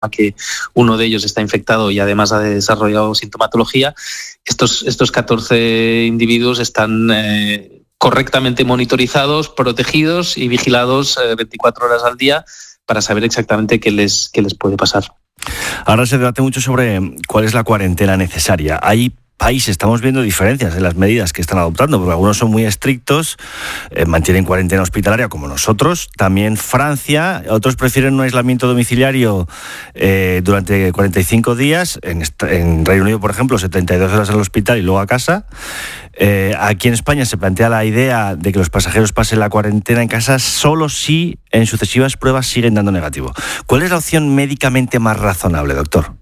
que uno de ellos está infectado y además ha desarrollado sintomatología, estos 14 individuos están correctamente monitorizados, protegidos y vigilados 24 horas al día para saber exactamente qué les puede pasar. Ahora se debate mucho sobre cuál es la cuarentena necesaria. Hay países, estamos viendo diferencias en las medidas que están adoptando, porque algunos son muy estrictos, mantienen cuarentena hospitalaria como nosotros, también Francia, otros prefieren un aislamiento domiciliario durante 45 días, en Reino Unido, por ejemplo, 72 horas en el hospital y luego a casa. Aquí en España se plantea la idea de que los pasajeros pasen la cuarentena en casa solo si en sucesivas pruebas siguen dando negativo. ¿Cuál es la opción médicamente más razonable, doctor?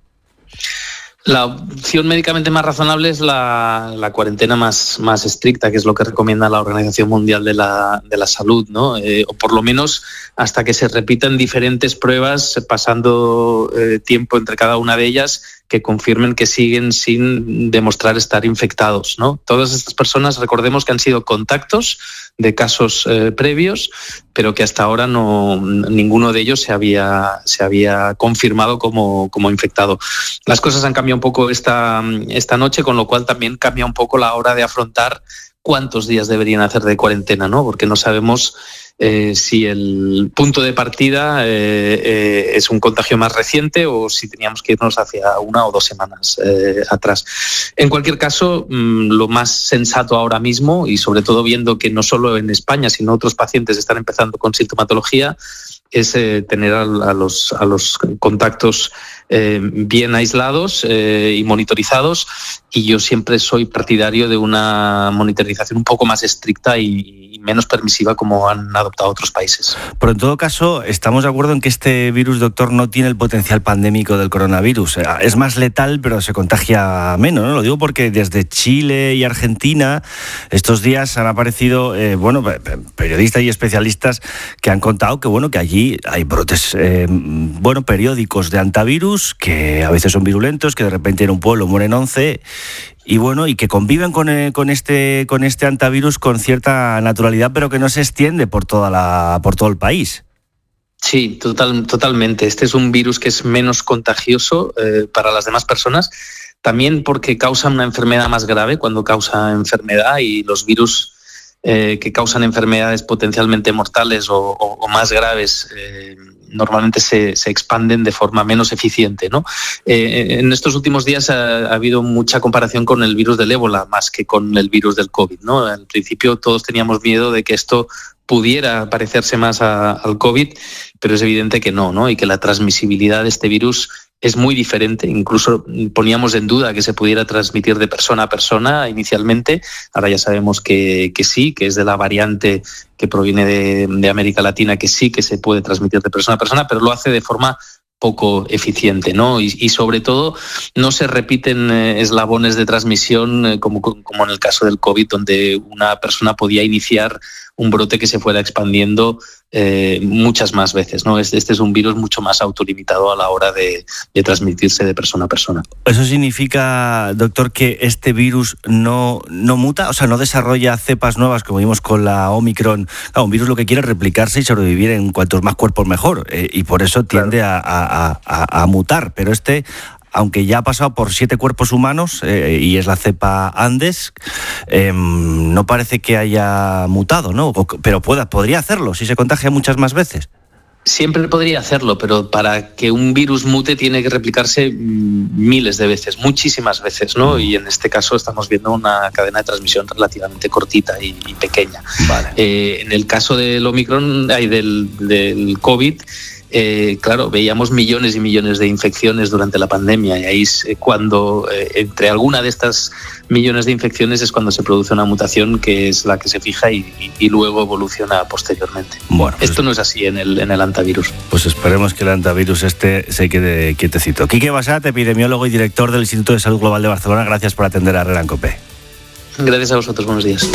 La opción médicamente más razonable es la cuarentena más estricta, que es lo que recomienda la Organización Mundial de la Salud, ¿no? O por lo menos hasta que se repitan diferentes pruebas, pasando tiempo entre cada una de ellas, que confirmen que siguen sin demostrar estar infectados, ¿no? Todas estas personas, recordemos que han sido contactos de casos previos, pero que hasta ahora ninguno de ellos se había confirmado como infectado. Las cosas han cambiado un poco esta noche, con lo cual también cambia un poco la hora de afrontar cuántos días deberían hacer de cuarentena, ¿no? Porque no sabemos si el punto de partida es un contagio más reciente o si teníamos que irnos hacia 1 o 2 semanas atrás. En cualquier caso, lo más sensato ahora mismo, y sobre todo viendo que no solo en España, sino otros pacientes están empezando con sintomatología, es tener a los contactos bien aislados y monitorizados, y yo siempre soy partidario de una monitorización un poco más estricta y menos permisiva como han adoptado otros países. Pero en todo caso, estamos de acuerdo en que este virus, doctor, no tiene el potencial pandémico del coronavirus. Es más letal, pero se contagia menos, ¿no? Lo digo porque desde Chile y Argentina estos días han aparecido periodistas y especialistas que han contado que allí hay brotes periódicos de antivirus que a veces son virulentos, que de repente en un pueblo mueren 11 y que conviven con este antivirus con cierta naturalidad, pero que no se extiende por todo el país. Sí, totalmente. Este es un virus que es menos contagioso para las demás personas, también porque causa una enfermedad más grave cuando causa enfermedad, y los virus que causan enfermedades potencialmente mortales o más graves normalmente se expanden de forma menos eficiente, ¿no? En estos últimos días ha habido mucha comparación con el virus del ébola más que con el virus del COVID, ¿no? Al principio todos teníamos miedo de que esto pudiera parecerse más al COVID, pero es evidente que no, y que la transmisibilidad de este virus es muy diferente. Incluso poníamos en duda que se pudiera transmitir de persona a persona inicialmente. Ahora ya sabemos que sí, que es de la variante que proviene de América Latina, que sí que se puede transmitir de persona a persona, pero lo hace de forma poco eficiente, ¿no? Y sobre todo no se repiten eslabones de transmisión como en el caso del COVID, donde una persona podía iniciar un brote que se fuera expandiendo muchas más veces, ¿no? Este es un virus mucho más autolimitado a la hora de transmitirse de persona a persona. ¿Eso significa, doctor, que este virus no muta? O sea, ¿no desarrolla cepas nuevas como vimos con la Omicron? Claro, un virus lo que quiere es replicarse y sobrevivir en cuantos más cuerpos mejor, y por eso tiende a mutar, pero aunque ya ha pasado por 7 cuerpos humanos y es la cepa Andes, no parece que haya mutado, ¿no? Pero podría hacerlo si se contagia muchas más veces. Siempre podría hacerlo, pero para que un virus mute tiene que replicarse miles de veces, muchísimas veces, ¿no? Y en este caso estamos viendo una cadena de transmisión relativamente cortita y pequeña. Vale. En el caso del Omicron, del COVID, claro, veíamos millones y millones de infecciones durante la pandemia, y ahí es cuando entre alguna de estas millones de infecciones es cuando se produce una mutación que es la que se fija y luego evoluciona posteriormente. Bueno, pues esto no es así en el antivirus. Pues esperemos que el antivirus se quede quietecito. Quique Bassat, epidemiólogo y director del Instituto de Salud Global de Barcelona, gracias por atender a RELAN COPE. Gracias a vosotros, buenos días.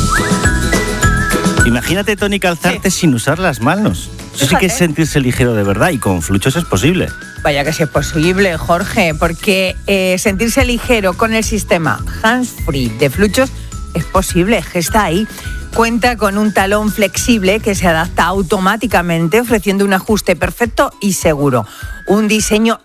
Imagínate, Toni, calzarte sin usar las manos. Eso sí que es sentirse ligero de verdad, y con Fluchos es posible. Vaya que sí es posible, Jorge, porque sentirse ligero con el sistema hands-free de Fluchos es posible, es que está ahí. Cuenta con un talón flexible que se adapta automáticamente, ofreciendo un ajuste perfecto y seguro. un diseño